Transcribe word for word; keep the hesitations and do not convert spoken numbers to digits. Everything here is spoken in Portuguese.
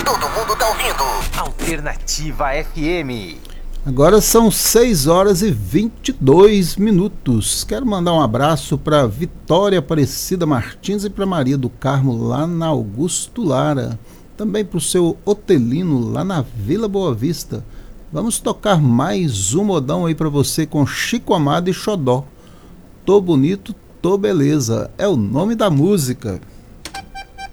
Todo mundo tá ouvindo. Alternativa F M. Agora são seis horas e vinte e dois minutos. Quero mandar um abraço para Vitória Aparecida Martins e para Maria do Carmo, lá na Augusto Lara. Também para o seu Otelino, lá na Vila Boa Vista. Vamos tocar mais um modão aí para você com Chico Amado e Xodó. Tô bonito, tô beleza. É o nome da música.